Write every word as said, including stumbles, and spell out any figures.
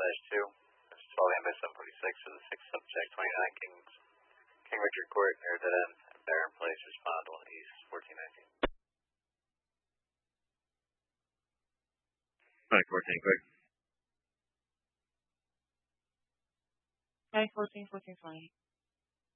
two. This is twelve ambulance seven forty-six for the sixth subject, twenty-nine Kings, King Richard Court, near dead end, Barron Place, respond one East, fourteen nineteen. Five fourteen, quick. Five fourteen, fourteen twenty.